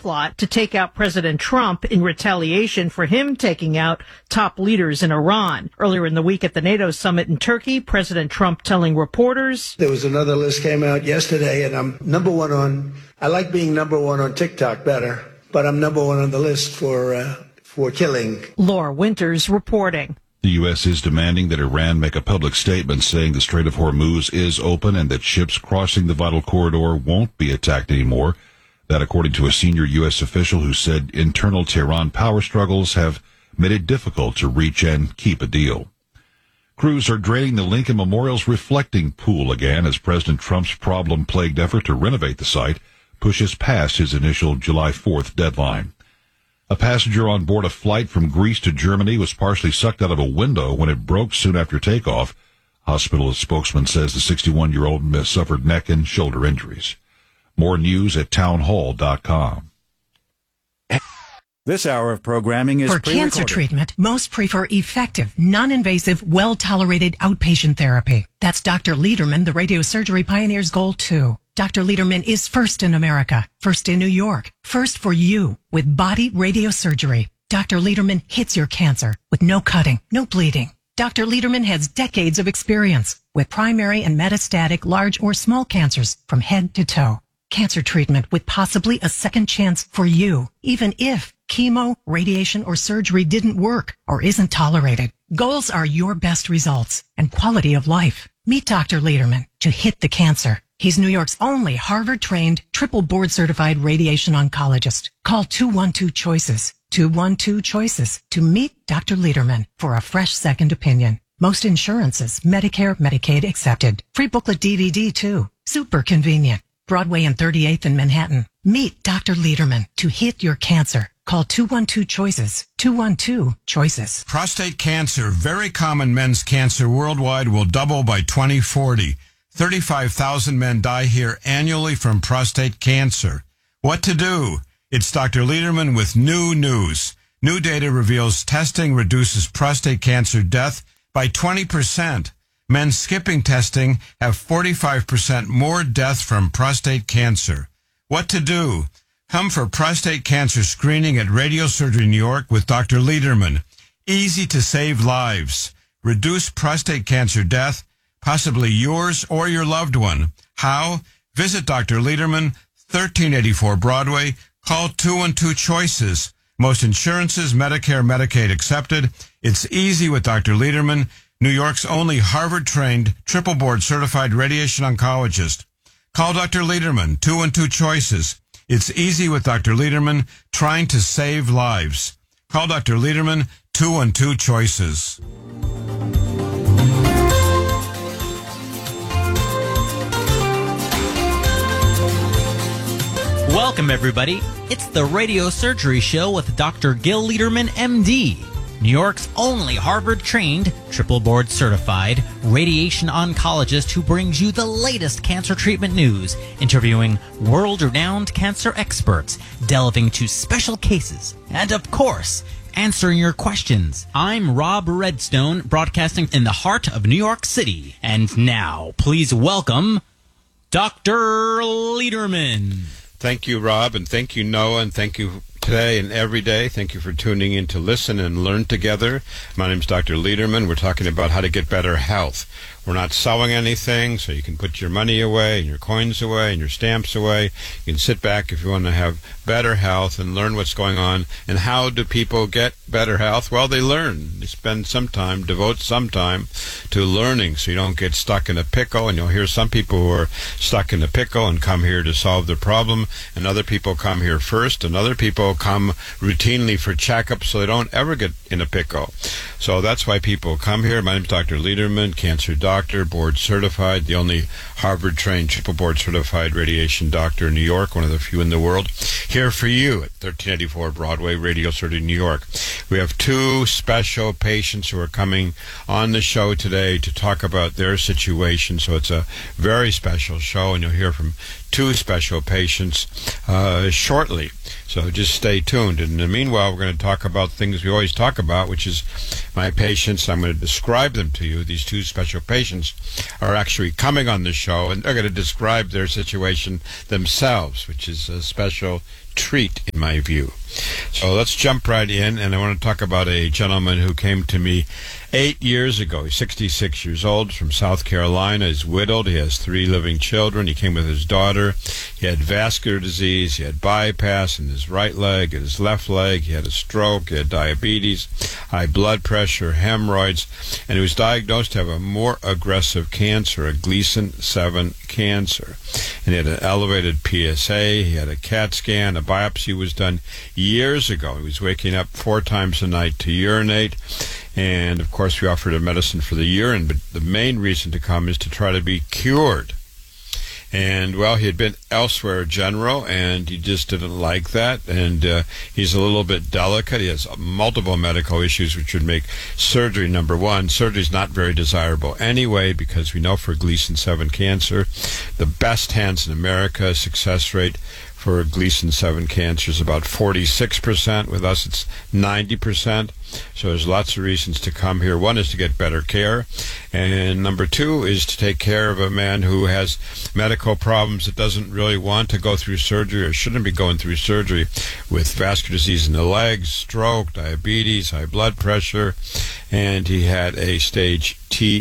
plot to take out President Trump in retaliation for him taking out top leaders in Iran. Earlier in the week at the NATO summit in Turkey, President Trump telling reporters, there was another list came out yesterday, and I'm number one I like being number one on TikTok better, but I'm number one on the list for killing. Laura Winters reporting. The U.S. is demanding that Iran make a public statement saying the Strait of Hormuz is open and that ships crossing the vital corridor won't be attacked anymore. That according to a senior U.S. official who said internal Tehran power struggles have made it difficult to reach and keep a deal. Crews are draining the Lincoln Memorial's reflecting pool again as President Trump's problem-plagued effort to renovate the site pushes past his initial July 4th deadline. A passenger on board a flight from Greece to Germany was partially sucked out of a window when it broke soon after takeoff. Hospital spokesman says the 61-year-old suffered neck and shoulder injuries. More news at townhall.com. This hour of programming is for cancer treatment. Most prefer effective, non-invasive, well-tolerated outpatient therapy. That's Dr. Lederman, the radiosurgery pioneer's goal, too. Dr. Lederman is first in America, first in New York, first for you with body radiosurgery. Dr. Lederman hits your cancer with no cutting, no bleeding. Dr. Lederman has decades of experience with primary and metastatic large or small cancers from head to toe. Cancer treatment with possibly a second chance for you, even if chemo, radiation, or surgery didn't work or isn't tolerated. Goals are your best results and quality of life. Meet Dr. Lederman to hit the cancer. He's New York's only Harvard-trained, triple board-certified radiation oncologist. Call 212-CHOICES, 212-CHOICES to meet Dr. Lederman for a fresh second opinion. Most insurances, Medicare, Medicaid accepted. Free booklet DVD, too. Super convenient. Broadway and 38th in Manhattan. Meet Dr. Lederman to hit your cancer. Call 212-CHOICES, 212-CHOICES. Prostate cancer, very common men's cancer worldwide, will double by 2040. 35,000 men die here annually from prostate cancer. What to do? It's Dr. Lederman with new news. New data reveals testing reduces prostate cancer death by 20%. Men skipping testing have 45% more death from prostate cancer. What to do? Come for prostate cancer screening at Radiosurgery New York with Dr. Lederman. Easy to save lives. Reduce prostate cancer death, possibly yours or your loved one. How? Visit Dr. Lederman, 1384 Broadway. Call 212-CHOICES. Most insurances, Medicare, Medicaid accepted. It's easy with Dr. Lederman, New York's only Harvard-trained, triple board-certified radiation oncologist. Call Dr. Lederman, 212-CHOICES. It's easy with Dr. Lederman, trying to save lives. Call Dr. Lederman, 212-CHOICES. Welcome, everybody. It's the Radio Surgery Show with Dr. Gil Lederman, MD, New York's only Harvard-trained, triple board-certified radiation oncologist who brings you the latest cancer treatment news, interviewing world-renowned cancer experts, delving into special cases, and, of course, answering your questions. I'm Rob Redstone, broadcasting in the heart of New York City. And now, please welcome Dr. Lederman. Thank you, Rob, and thank you, Noah, and thank you today and every day. Thank you for tuning in to listen and learn together. My name is Dr. Lederman. We're talking about how to get better health. We're not selling anything, so you can put your money away and your coins away and your stamps away. You can sit back if you want to have better health and learn what's going on. And how do people get better health? Well, they learn. They spend some time, devote some time to learning so you don't get stuck in a pickle. And you'll hear some people who are stuck in a pickle and come here to solve the problem, and other people come here first, and other people come routinely for checkups so they don't ever get in a pickle. So that's why people come here. My name is Dr. Lederman, cancer doctor, board certified, the only Harvard-trained, triple board certified radiation doctor in New York, one of the few in the world. Here for you at 1384 Broadway, Radiosurgery New York. We have two special patients who are coming on the show today to talk about their situation. So it's a very special show, and you'll hear from two special patients shortly. So just stay tuned. And in the meanwhile, we're going to talk about things we always talk about, which is my patients. I'm going to describe them to you. These two special patients are actually coming on the show, and they're going to describe their situation themselves, which is a special treat in my view. So let's jump right in, and I want to talk about a gentleman who came to me 8 years ago. He's 66 years old, from South Carolina. He's widowed. He has 3 living children. He came with his daughter. He had vascular disease. He had bypass in his right leg and his left leg. He had a stroke. He had diabetes, high blood pressure, hemorrhoids, and he was diagnosed to have a more aggressive cancer, a Gleason 7 cancer. And he had an elevated PSA. He had a CAT scan. A biopsy was done years ago. He was waking up 4 times a night to urinate. And, of course, we offered a medicine for the urine, but the main reason to come is to try to be cured. And, well, he had been elsewhere general, and he just didn't like that. And he's a little bit delicate. He has multiple medical issues, which would make surgery, number one. Surgery is not very desirable anyway, because we know for Gleason 7 cancer, the best hands in America, success rate for Gleason 7 cancer is about 46%. With us, it's 90%. So there's lots of reasons to come here. One is to get better care, and number 2 is to take care of a man who has medical problems that doesn't really want to go through surgery or shouldn't be going through surgery, with vascular disease in the legs, stroke, diabetes, high blood pressure, and he had a stage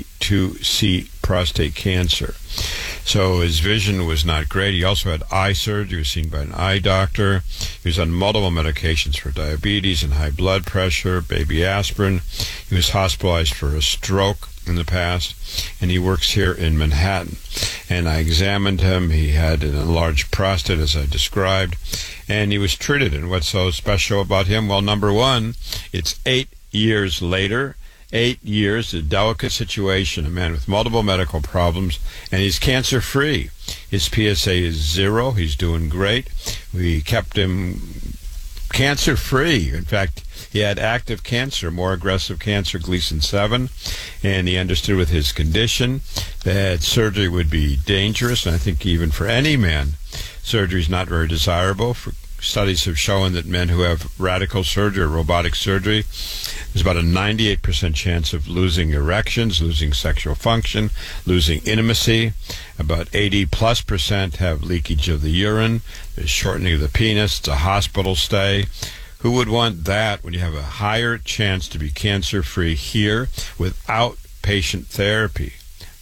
T2C prostate cancer. So his vision was not great. He also had eye surgery. He was seen by an eye doctor. He was on multiple medications for diabetes and high blood pressure, baby aspirin. He was hospitalized for a stroke in the past, and he works here in Manhattan. And I examined him. He had an enlarged prostate, as I described, and he was treated. And what's so special about him? Well, number one, it's 8 years later. 8 years, a delicate situation, a man with multiple medical problems, and he's cancer-free. His PSA is 0. He's doing great. We kept him cancer-free. In fact, he had active cancer, more aggressive cancer, Gleason 7, and he understood with his condition that surgery would be dangerous, and I think even for any man, surgery is not very desirable. Studies have shown that men who have radical surgery or robotic surgery, there's about a 98% chance of losing erections, losing sexual function, losing intimacy. About 80+% have leakage of the urine. There's shortening of the penis. It's a hospital stay. Who would want that when you have a higher chance to be cancer-free here with outpatient therapy?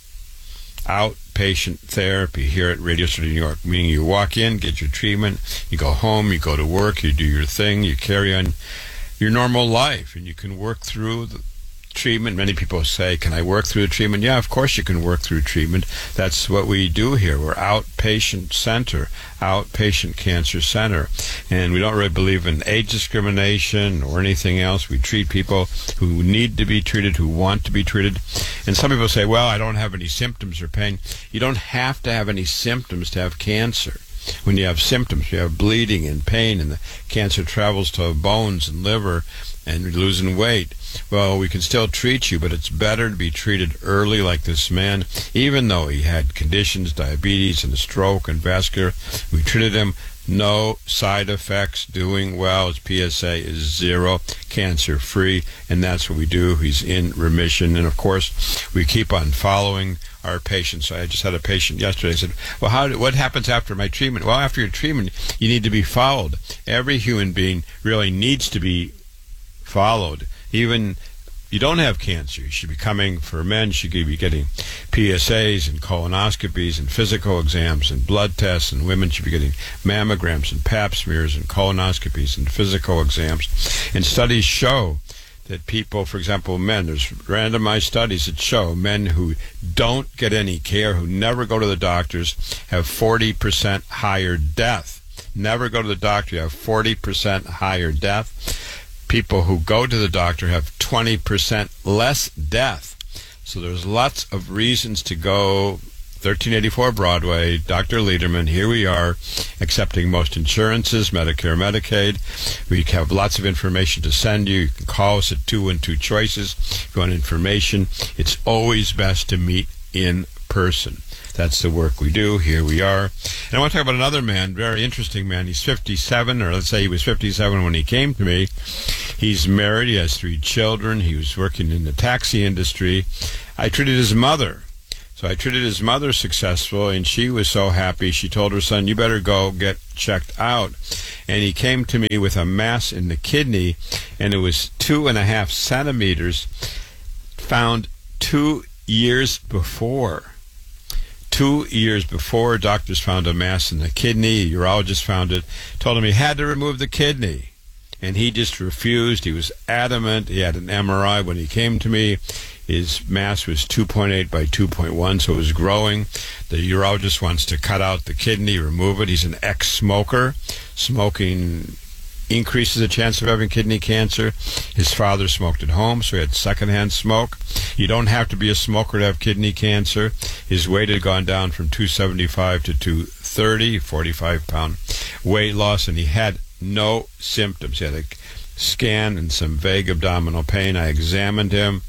Outpatient therapy here at Radio City, New York, meaning you walk in, get your treatment, you go home, you go to work, you do your thing, you carry on your normal life, and you can work through the treatment. Many people say, can I work through the treatment? Yeah, of course you can work through treatment. That's what we do here. We're outpatient center, outpatient cancer center. And we don't really believe in age discrimination or anything else. We treat people who need to be treated, who want to be treated. And some people say, well, I don't have any symptoms or pain. You don't have to have any symptoms to have cancer. When you have symptoms, you have bleeding and pain, and the cancer travels to bones and liver, and you're losing weight. Well, we can still treat you, but it's better to be treated early like this man, even though he had conditions, diabetes and a stroke and vascular. We treated him, no side effects, doing well. His PSA is 0, cancer-free, and that's what we do. He's in remission, and of course, we keep on following our patients. I just had a patient yesterday. I said, well, what happens after my treatment? Well, after your treatment, you need to be followed. Every human being really needs to be followed. Even you don't have cancer, you should be coming for men, you should be getting PSAs and colonoscopies and physical exams and blood tests, and women should be getting mammograms and pap smears and colonoscopies and physical exams. And studies show that people, for example, men, there's randomized studies that show men who don't get any care, who never go to the doctors, have 40% higher death. Never go to the doctor, you have 40% higher death. People who go to the doctor have 20% less death. So there's lots of reasons to go 1384 Broadway, Dr. Lederman. Here we are, accepting most insurances, Medicare, Medicaid. We have lots of information to send you. You can call us at 212 Choices if you want information. It's always best to meet in person. That's the work we do. Here we are. And I want to talk about another man, very interesting man. He's 57, or let's say he was 57 when he came to me. He's married. He has 3 children. He was working in the taxi industry. I treated his mother. So I treated his mother successfully, and she was so happy. She told her son, you better go get checked out. And he came to me with a mass in the kidney, and it was 2.5 centimeters, found 2 years before. 2 years before, doctors found a mass in the kidney. A urologist found it, told him he had to remove the kidney. And he just refused. He was adamant. He had an MRI when he came to me. His mass was 2.8 by 2.1, so it was growing. The urologist wants to cut out the kidney, remove it. He's an ex-smoker. Smoking increases the chance of having kidney cancer. His father smoked at home, so he had secondhand smoke. You don't have to be a smoker to have kidney cancer. His weight had gone down from 275 to 230, 45-pound weight loss, and he had no symptoms. He had a scan and some vague abdominal pain. I examined him.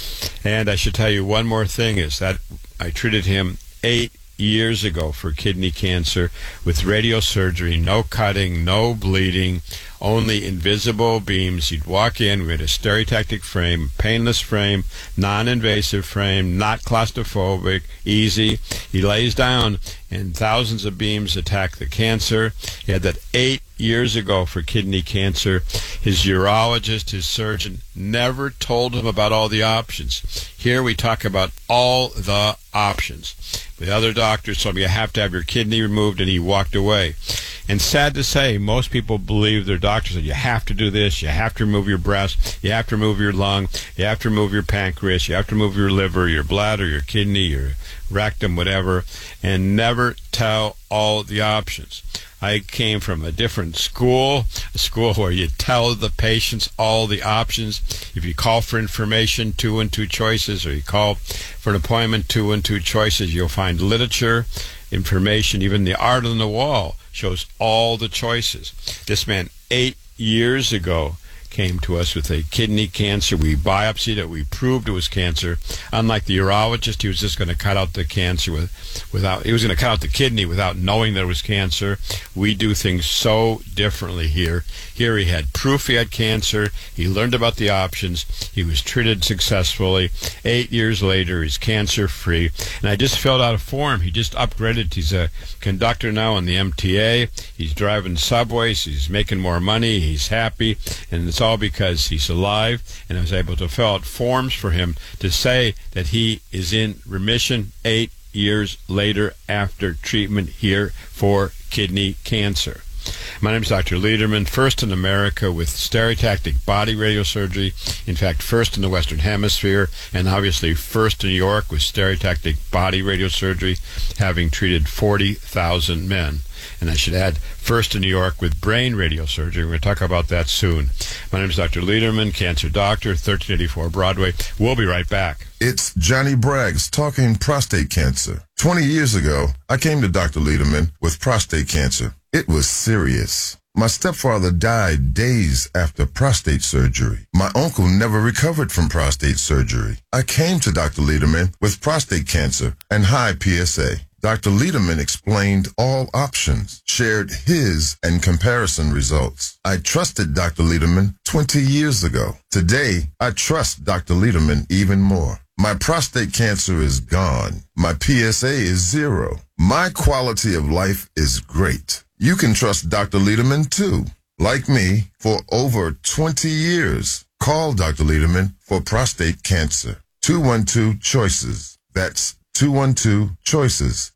And I should tell you one more thing is that I treated him 8 years ago for kidney cancer with radiosurgery, no cutting, no bleeding, only invisible beams. He'd walk in, we had a stereotactic frame, painless frame, non-invasive frame, not claustrophobic, easy. He lays down and thousands of beams attack the cancer. He had that 8 years ago for kidney cancer. His urologist, his surgeon, never told him about all the options. Here we talk about all the options. The other doctors told me you have to have your kidney removed, and he walked away. And sad to say, most people believe their doctors that you have to do this, you have to remove your breast, you have to remove your lung, you have to remove your pancreas, you have to remove your liver, your bladder, your kidney, your rectum, whatever, and never tell all the options. I came from a different school, a school where you tell the patients all the options. If you call for information, 212 Choices, or you call for an appointment, 212 Choices, you'll find literature, information, even the art on the wall shows all the choices. This man 8 years ago came to us with a kidney cancer. We biopsied it. We proved it was cancer. Unlike the urologist, he was just going to cut out the cancer without. He was going to cut out the kidney without knowing that it was cancer. We do things so differently here. Here he had proof he had cancer. He learned about the options. He was treated successfully. 8 years later, he's cancer-free. And I just filled out a form. He just upgraded. He's a conductor now on the MTA. He's driving subways. He's making more money. He's happy. And it's all because he's alive, and I was able to fill out forms for him to say that he is in remission 8 years later after treatment here for kidney cancer. My name is Dr. Lederman, first in America with stereotactic body radiosurgery, in fact, first in the Western Hemisphere, and obviously first in New York with stereotactic body radiosurgery, having treated 40,000 men. And I should add, first in New York with brain radiosurgery. We're going to talk about that soon. My name is Dr. Lederman, cancer doctor, 1384 Broadway. We'll be right back. It's Johnny Braggs talking prostate cancer. 20 years ago, I came to Dr. Lederman with prostate cancer. It was serious. My stepfather died days after prostate surgery. My uncle never recovered from prostate surgery. I came to Dr. Lederman with prostate cancer and high PSA. Dr. Lederman explained all options, shared his and comparison results. I trusted Dr. Lederman 20 years ago. Today, I trust Dr. Lederman even more. My prostate cancer is gone. My PSA is 0. My quality of life is great. You can trust Dr. Lederman too. Like me, for over 20 years. Call Dr. Lederman for prostate cancer. 212 Choices. That's 212 Choices.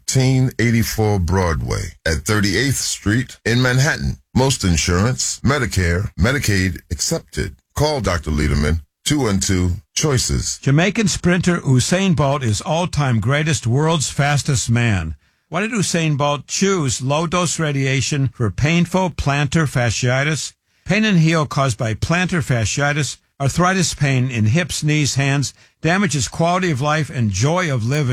1384 Broadway at 38th Street in Manhattan. Most insurance, Medicare, Medicaid accepted. Call Dr. Lederman, 212 Choices. Jamaican sprinter Usain Bolt is all-time greatest, world's fastest man. Why did Usain Bolt choose low-dose radiation for painful plantar fasciitis? Pain and heel caused by plantar fasciitis, arthritis pain in hips, knees, hands, damages quality of life and joy of living.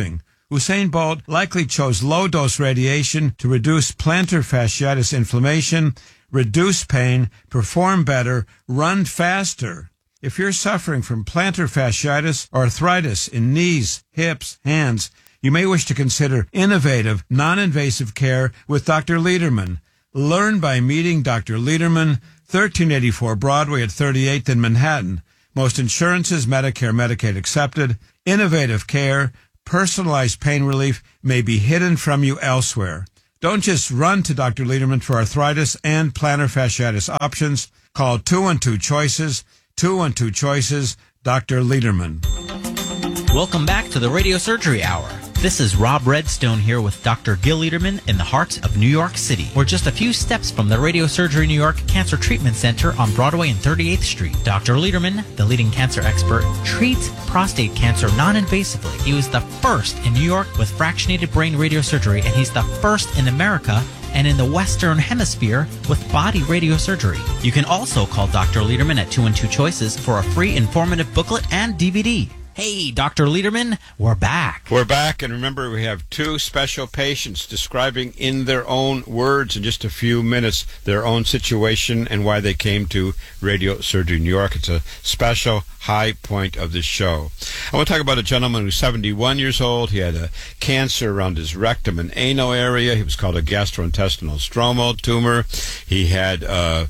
Usain Bolt likely chose low-dose radiation to reduce plantar fasciitis inflammation, reduce pain, perform better, run faster. If you're suffering from plantar fasciitis or arthritis in knees, hips, hands, you may wish to consider innovative, non-invasive care with Dr. Lederman. Learn by meeting Dr. Lederman, 1384 Broadway at 38th in Manhattan. Most insurances, Medicare, Medicaid accepted. Innovative care, personalized pain relief may be hidden from you elsewhere. Don't just run to Dr. Lederman for arthritis and plantar fasciitis options. Call 212-CHOICES, 212-CHOICES, Dr. Lederman. Welcome back to the Radio Surgery Hour. This is Rob Redstone here with Dr. Gil Lederman in the heart of New York City. We're just a few steps from the Radio Surgery New York Cancer Treatment Center on Broadway and 38th Street. Dr. Lederman, the leading cancer expert, treats prostate cancer non-invasively. He was the first in New York with fractionated brain radiosurgery, and he's the first in America and in the Western Hemisphere with body radiosurgery. You can also call Dr. Lederman at 212-CHOICES for a free informative booklet and DVD. Hey, Dr. Lederman, we're back. We're back, and remember, we have two special patients describing in their own words in just a few minutes their own situation and why they came to Radio Surgery New York. It's a special high point of the show. I want to talk about a gentleman who's 71 years old. He had a cancer around his rectum and anal area. He was called a gastrointestinal stromal tumor. He had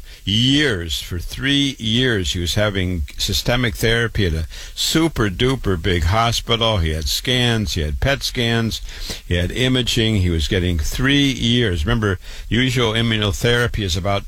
years, for 3 years, he was having systemic therapy at a super-duper big hospital. He had scans, he had PET scans, he had imaging. He was getting 3 years. Remember, usual immunotherapy is about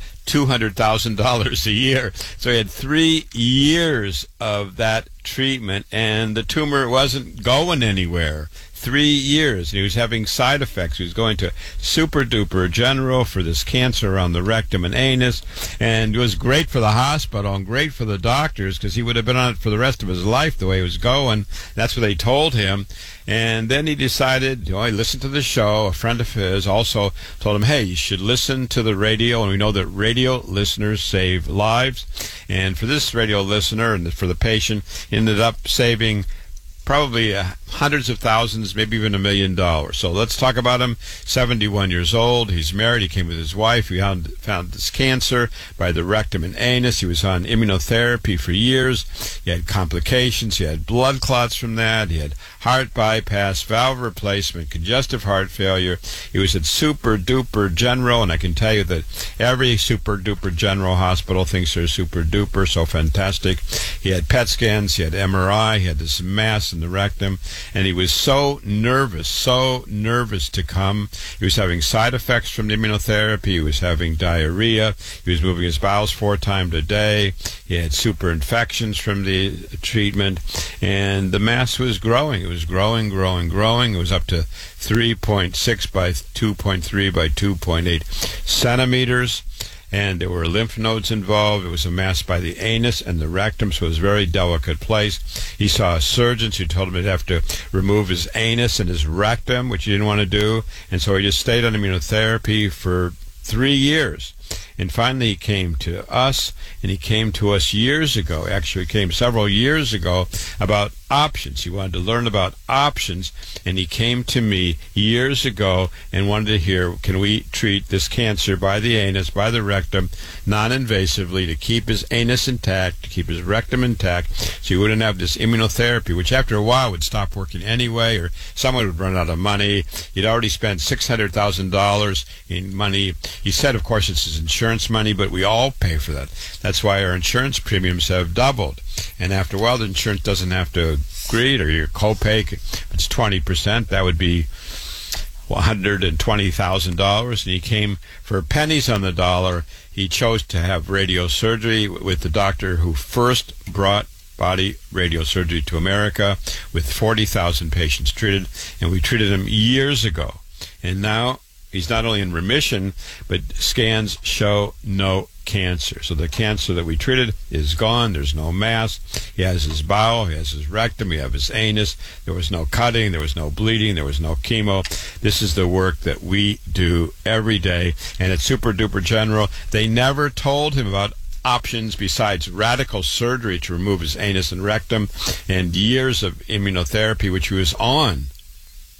$200,000 a year. So he had 3 years of that treatment, and the tumor wasn't going anywhere. 3 years. And he was having side effects. He was going to Super Duper General for this cancer around the rectum and anus, and it was great for the hospital and great for the doctors because he would have been on it for the rest of his life the way it was going. That's what they told him. And then he decided, he listened to the show. A friend of his also told him, hey, you should listen to the radio. And we know that radio listeners save lives. And for this radio listener and for the patient, ended up saving probably hundreds of thousands, maybe even $1 million. So let's talk about him. 71 years old. He's married. He came with his wife. He found this cancer by the rectum and anus. He was on immunotherapy for years. He had complications. He had blood clots from that. He had heart bypass, valve replacement, congestive heart failure. He was at Super Duper General, and I can tell you that every Super Duper General hospital thinks they're super duper, so fantastic. He had PET scans. He had MRI. He had this mass in the rectum. And he was so nervous to come. He was having side effects from the immunotherapy. He was having diarrhea. He was moving his bowels 4 times a day. He had super infections from the treatment. And the mass was growing. It was growing. It was up to 3.6 by 2.3 by 2.8 centimeters. And there were lymph nodes involved. It was a mass by the anus and the rectum, so it was a very delicate place. He saw a surgeon who told him he'd have to remove his anus and his rectum, which he didn't want to do, and so he just stayed on immunotherapy for 3 years. And finally he came to us, and he came to us years ago. Actually, he came several years ago about options. He wanted to learn about options, and he came to me years ago and wanted to hear, can we treat this cancer by the anus, by the rectum, non-invasively, to keep his anus intact, to keep his rectum intact, so he wouldn't have this immunotherapy, which after a while would stop working anyway, or someone would run out of money. He'd already spent $600,000 in money. He said, of course, it's his insurance money, but we all pay for that. That's why our insurance premiums have doubled. And after a while, the insurance doesn't have to agree, or your copay, if it's 20%, that would be $120,000. And he came for pennies on the dollar. He chose to have radiosurgery with the doctor who first brought body radiosurgery to America, with 40,000 patients treated, and we treated him years ago. And now he's not only in remission, but scans show no cancer. So the cancer that we treated is gone. There's no mass. He has his bowel. He has his rectum. He has his anus. There was no cutting. There was no bleeding. There was no chemo. This is the work that we do every day. And at Super Duper General, they never told him about options besides radical surgery to remove his anus and rectum and years of immunotherapy, which he was on.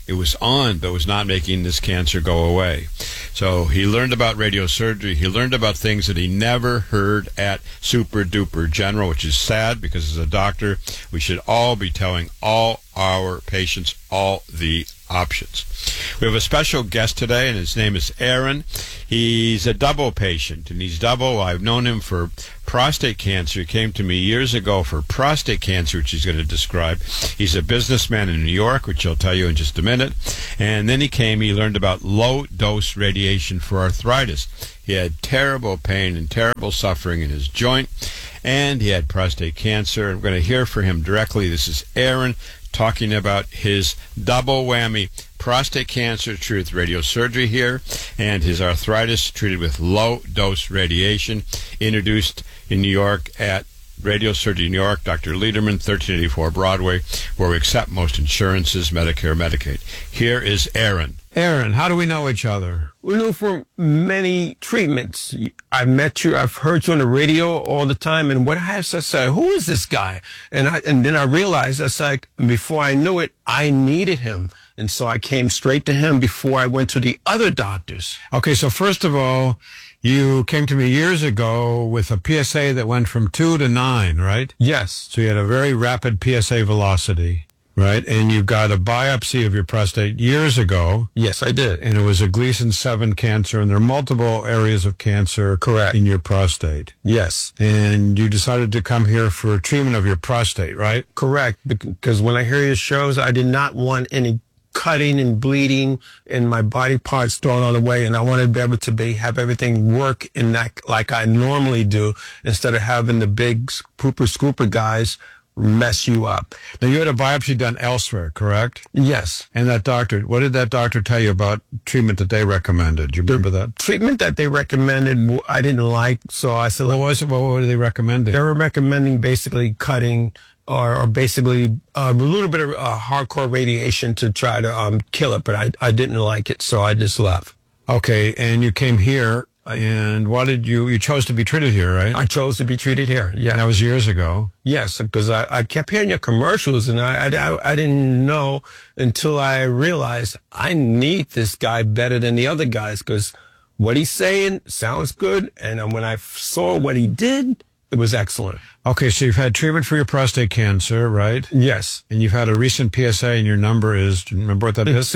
It was on, but was not making this cancer go away. So he learned about radiosurgery. He learned about things that he never heard at Super Duper General, which is sad because as a doctor, we should all be telling all our patients all the options. We have a special guest today, and his name is Aaron. He's a double patient, and he's double. I've known him for prostate cancer. He came to me years ago for prostate cancer, which he's going to describe. He's a businessman in New York, which I'll tell you in just a minute. And then he learned about low-dose radiation for arthritis. He had terrible pain and terrible suffering in his joint, and he had prostate cancer. I'm going to hear from him directly. This is Aaron talking about his double whammy: prostate cancer treated with radiosurgery here, and his arthritis treated with low-dose radiation, introduced in New York at Radiosurgery New York, Dr. Lederman, 1384 Broadway, where we accept most insurances, Medicare, Medicaid. Here is Aaron. Aaron, how do we know each other? We know for many treatments. I've met you, I've heard you on the radio all the time, and what I have to say, who is this guy? And then I realized, that's like, before I knew it, I needed him. And so I came straight to him before I went to the other doctors. Okay, so first of all, you came to me years ago with a PSA that went from 2 to 9, right? Yes. So you had a very rapid PSA velocity, right? And you got a biopsy of your prostate years ago. Yes, I did. And it was a Gleason 7 cancer, and there are multiple areas of cancer Correct. in your prostate. Yes. And you decided to come here for treatment of your prostate, right? Correct. Because when I hear your shows, I did not want any cutting and bleeding and my body parts thrown all the way, and I wanted to be able to have everything work in that like I normally do, instead of having the big pooper scooper guys mess you up. Now, you had a biopsy done elsewhere, correct? Yes. And that doctor, what did that doctor tell you about treatment that they recommended? Do you remember that? Treatment that they recommended, I didn't like, so I said, What was it? What were they recommending? they were recommending basically cutting or basically a little bit of hardcore radiation to try to kill it, but I didn't like it, so I just left. Okay, and you came here, and why did you chose to be treated here, right? I chose to be treated here, yeah. And that was years ago. Yes, because I kept hearing your commercials, and I didn't know until I realized I need this guy better than the other guys, because what he's saying sounds good, and when I saw what he did, it was excellent. Okay, so you've had treatment for your prostate cancer, right? Yes. And you've had a recent PSA, and your number is, do you remember what that is? It's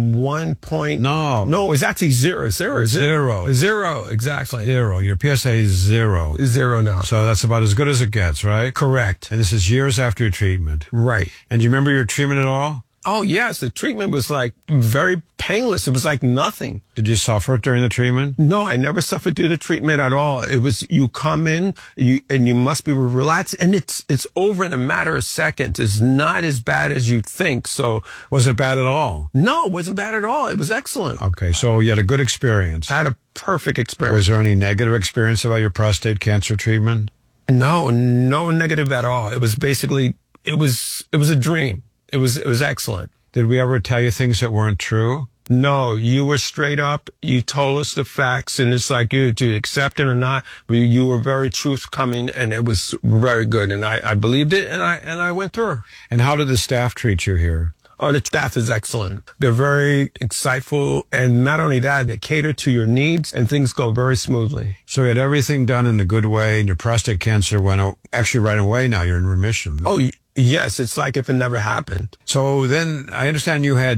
1 point. No, it's actually zero. Zero, exactly. Zero. Your PSA is 0. It's 0 now. So that's about as good as it gets, right? Correct. And this is years after your treatment. Right. And do you remember your treatment at all? Oh, yes. The treatment was like very painless. It was like nothing. Did you suffer during the treatment? No, I never suffered through the treatment at all. It was, you come in, and you must be relaxed, and it's over in a matter of seconds. It's not as bad as you think. So Was it bad at all? no, it wasn't bad at all. It was excellent. Okay, so you had a good experience. I had a perfect experience. Was there any negative experience about your prostate cancer treatment? No negative at all. It was basically, it was a dream. It was excellent. Did we ever tell you things that weren't true? No, you were straight up. You told us the facts, and it's like you to accept it or not. But you were very truth-coming, and it was very good. And I believed it, and I went through. And how did the staff treat you here? Oh, the staff is excellent. They're very insightful, and not only that, they cater to your needs, and things go very smoothly. So you had everything done in a good way, and your prostate cancer went actually right away. Now you're in remission. Oh, yes, it's like if it never happened. So then I understand you had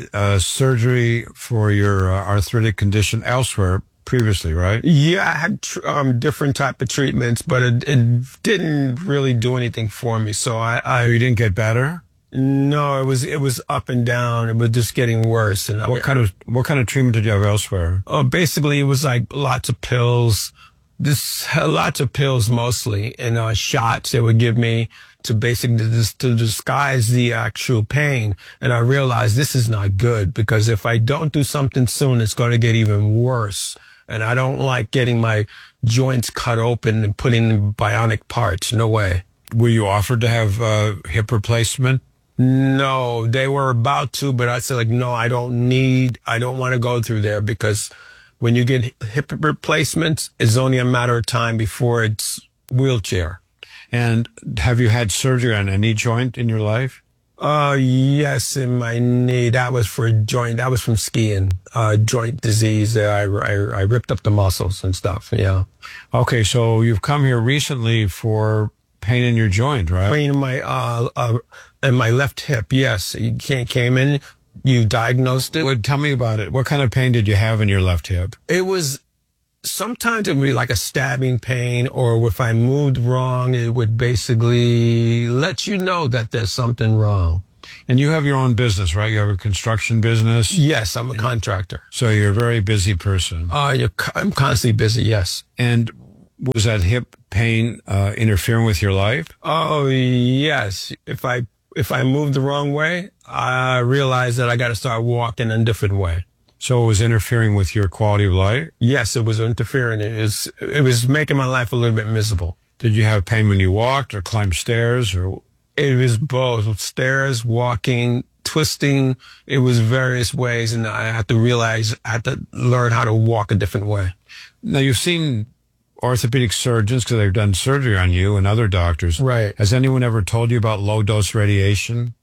surgery for your arthritic condition elsewhere previously, right? Yeah, I had different type of treatments, but it didn't really do anything for me. So You didn't get better? No, it was up and down. It was just getting worse. And What kind of treatment did you have elsewhere? Basically, it was like lots of pills. Lots of pills mostly, and shots they would give me to basically to disguise the actual pain. And I realized this is not good, because if I don't do something soon, it's going to get even worse. And I don't like getting my joints cut open and put in bionic parts. No way. Were you offered to have hip replacement? No, they were about to, but I said, like, no, I don't want to go through there, because when you get hip replacements, it's only a matter of time before it's wheelchair. And have you had surgery on any joint in your life? Yes, in my knee. That was for joint. That was from skiing. Joint disease. I ripped up the muscles and stuff. Yeah. Okay, so you've come here recently for pain in your joint, right? Pain in my left hip. Yes, you came in. You diagnosed it. Well, tell me about it. What kind of pain did you have in your left hip? It was. Sometimes it would be like a stabbing pain, or if I moved wrong, it would basically let you know that there's something wrong. And you have your own business, right? You have a construction business? Yes, I'm a contractor. So you're a very busy person. I'm constantly busy, yes. And was that hip pain interfering with your life? Oh, yes. If I moved the wrong way, I realized that I got to start walking a different way. So it was interfering with your quality of life? Yes, it was interfering. It was making my life a little bit miserable. Did you have pain when you walked or climbed stairs? Or it was both. Stairs, walking, twisting. It was various ways, and I had to realize I had to learn how to walk a different way. Now, you've seen orthopedic surgeons because they've done surgery on you and other doctors. Right. Has anyone ever told you about low-dose radiation?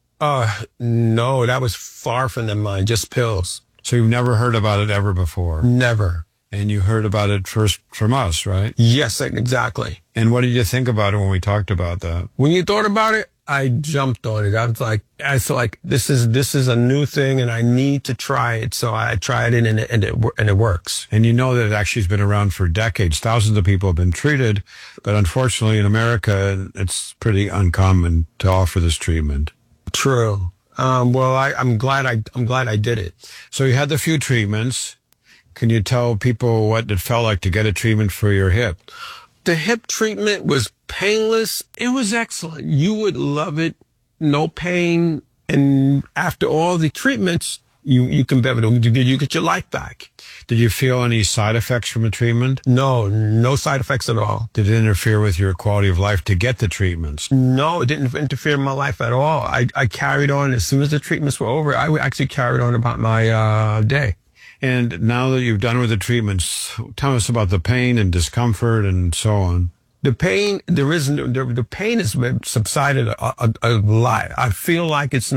No, that was far from their mind, just pills. So you've never heard about it ever before? Never. And you heard about it first from us, right? Yes, exactly. And what did you think about it when we talked about that? When you thought about it, I jumped on it. I felt like this is a new thing and I need to try it. So I tried it and it works. And you know that it actually has been around for decades. Thousands of people have been treated, but unfortunately in America, it's pretty uncommon to offer this treatment. True. Well, I'm glad I did it. So you had the few treatments. Can you tell people what it felt like to get a treatment for your hip? The hip treatment was painless. It was excellent. You would love it. No pain. And after all the treatments, you can be able to, you get your life back. Did you feel any side effects from the treatment? No side effects at all. Did it interfere with your quality of life to get the treatments? No, it didn't interfere in my life at all. I carried on as soon as the treatments were over. I actually carried on about my day. And now that you've done with the treatments, tell us about the pain and discomfort and so on. The pain, the pain has subsided a lot. I feel like it's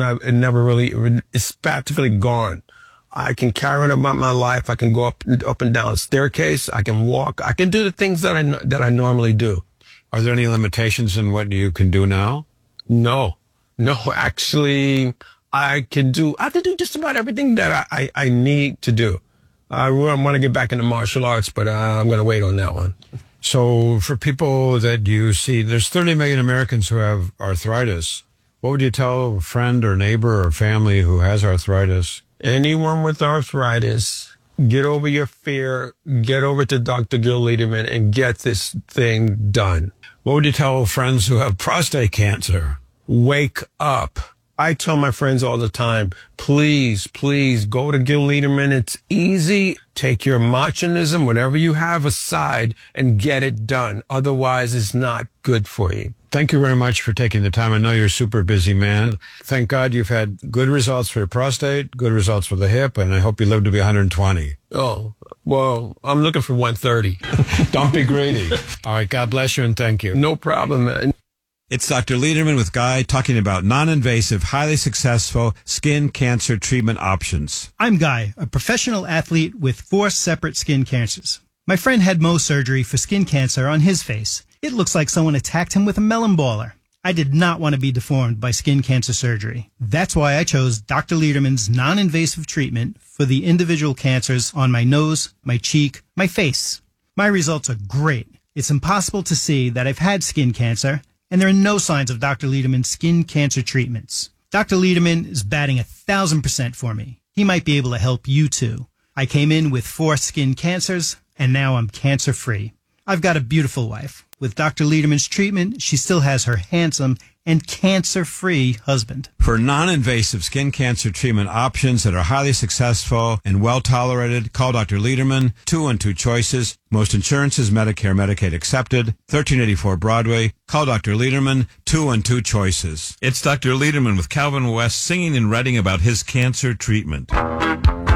practically gone. I can carry on about my life. I can go up and down a staircase. I can walk. I can do the things that I normally do. Are there any limitations in what you can do now? No, actually, I can do just about everything that I need to do. I want to get back into martial arts, but I'm going to wait on that one. So for people that you see, there's 30 million Americans who have arthritis. What would you tell a friend or neighbor or family who has arthritis? Anyone with arthritis, get over your fear, get over to Dr. Gil Lederman and get this thing done. What would you tell friends who have prostate cancer? Wake up. I tell my friends all the time, please go to Gil Lederman. It's easy. Take your machonism, whatever you have aside, and get it done. Otherwise, it's not good for you. Thank you very much for taking the time. I know you're a super busy man. Thank God you've had good results for your prostate, good results for the hip, and I hope you live to be 120. Oh, well, I'm looking for 130. Don't be greedy. All right, God bless you and thank you. No problem, man. It's Dr. Lederman with Guy talking about non-invasive, highly successful skin cancer treatment options. I'm Guy, a professional athlete with 4 separate skin cancers. My friend had Mohs surgery for skin cancer on his face. It looks like someone attacked him with a melon baller. I did not want to be deformed by skin cancer surgery. That's why I chose Dr. Lederman's non-invasive treatment for the individual cancers on my nose, my cheek, my face. My results are great. It's impossible to see that I've had skin cancer, and there are no signs of Dr. Lederman's skin cancer treatments. Dr. Lederman is batting 1,000% for me. He might be able to help you too. I came in with 4 skin cancers, and now I'm cancer-free. I've got a beautiful wife. With Dr. Lederman's treatment, she still has her handsome and cancer-free husband. For non-invasive skin cancer treatment options that are highly successful and well-tolerated, call Dr. Lederman, 212 Choices. Most insurances, Medicare, Medicaid accepted. 1384 Broadway. Call Dr. Lederman, 212 Choices. It's Dr. Lederman with Calvin West singing and writing about his cancer treatment.